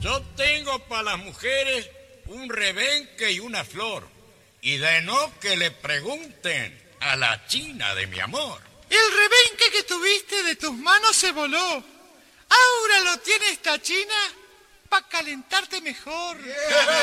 Yo tengo para las mujeres un rebenque y una flor. Y de no que le pregunten a la china de mi amor. El rebenque que tuviste de tus manos se voló. Ahora lo tiene esta china para calentarte mejor.